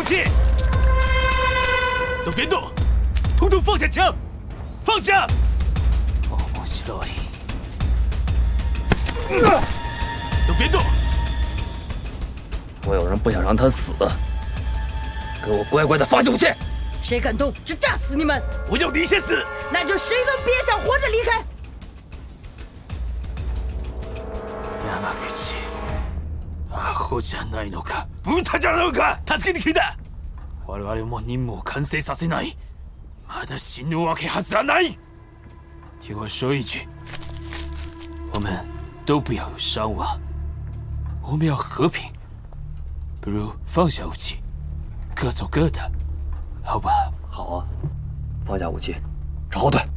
器，都别动，统统放下枪，放下！都别动！ 所有人不想让他死，给我乖乖的放下武器！ 谁敢动，就炸死你们！ 我要你先死！ 那就谁都别想活着离开！ 山口、アホじゃないのか、豚じゃないのか、助けに来た。我々も任務を完成させない。まだ死ぬわけはずはない。听我说一句，我们都不要有伤亡，我们要和平。不如放下武器，各走各的，好不好？ 好啊，放下武器，朝后退。